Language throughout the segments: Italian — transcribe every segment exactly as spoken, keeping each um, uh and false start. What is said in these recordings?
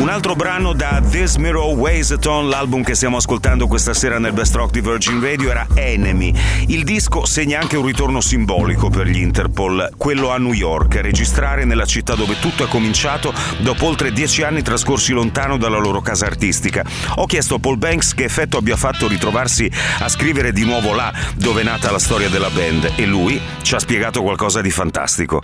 altro brano da This Mirror Weighs a Ton, l'album che stiamo ascoltando questa sera nel Best Rock di Virgin Radio, era Enemy. Il disco segna anche un ritorno simbolico per gli Interpol, quello a New York, a registrare nella città dove tutto è cominciato dopo oltre dieci anni trascorsi lontano dalla loro casa artistica. Ho chiesto a Paul Banks che effetto abbia fatto ritrovarsi a scrivere di nuovo là dove è nata la storia della band, e lui ci ha spiegato qualcosa di fantastico.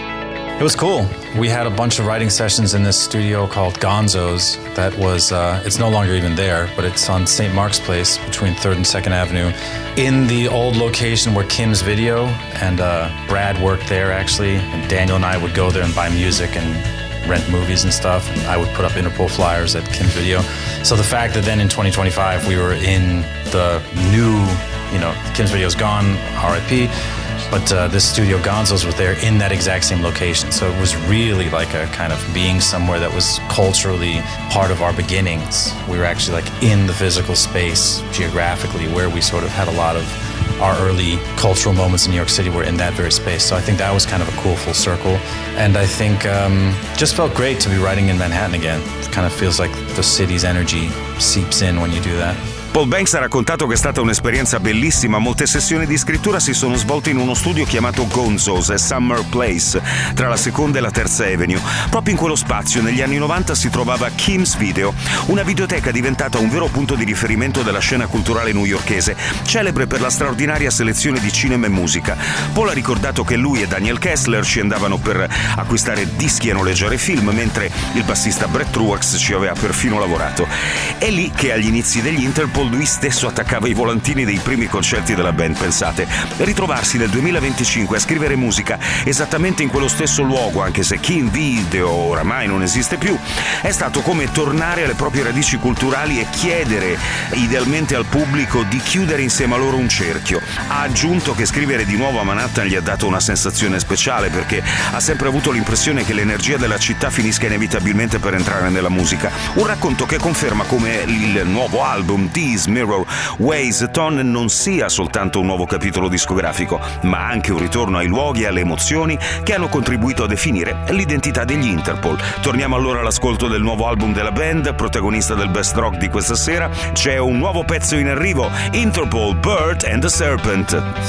It was cool. We had a bunch of writing sessions in this studio called Gonzo's that was, uh, it's no longer even there, but it's on Saint Mark's Place between third and second Avenue in the old location where Kim's Video, and uh, Brad worked there actually, and Daniel and I would go there and buy music and rent movies and stuff, and I would put up Interpol flyers at Kim's Video. So the fact that then in twenty twenty-five we were in the new, you know, Kim's Video's gone, R I P, but uh, this studio Gonzo's was there in that exact same location. So it was really like a kind of being somewhere that was culturally part of our beginnings. We were actually like in the physical space geographically where we sort of had a lot of our early cultural moments in New York City were in that very space. So I think that was kind of a cool full circle. And I think um, just felt great to be writing in Manhattan again. It kind of feels like the city's energy seeps in when you do that. Paul Banks ha raccontato che è stata un'esperienza bellissima. Molte sessioni di scrittura si sono svolte in uno studio chiamato Gonzo's e Summer Place, tra la seconda e la terza Avenue. Proprio in quello spazio negli anni novanta si trovava Kim's Video, una videoteca diventata un vero punto di riferimento della scena culturale newyorkese, celebre per la straordinaria selezione di cinema e musica. Paul ha ricordato che lui e Daniel Kessler ci andavano per acquistare dischi e noleggiare film, mentre il bassista Brett Truax ci aveva perfino lavorato. È lì che agli inizi degli Interpol lui stesso attaccava i volantini dei primi concerti della band. Pensate, ritrovarsi nel duemilaventicinque a scrivere musica esattamente in quello stesso luogo, anche se Kim Video oramai non esiste più, è stato come tornare alle proprie radici culturali e chiedere idealmente al pubblico di chiudere insieme a loro un cerchio. Ha aggiunto che scrivere di nuovo a Manhattan gli ha dato una sensazione speciale, perché ha sempre avuto l'impressione che l'energia della città finisca inevitabilmente per entrare nella musica. Un racconto che conferma come il nuovo album This Mirror Weighs a Ton non sia soltanto un nuovo capitolo discografico, ma anche un ritorno ai luoghi e alle emozioni che hanno contribuito a definire l'identità degli Interpol. Torniamo allora all'ascolto del nuovo album della band, protagonista del Best Rock di questa sera. C'è un nuovo pezzo in arrivo, Interpol, Bird and the Serpent.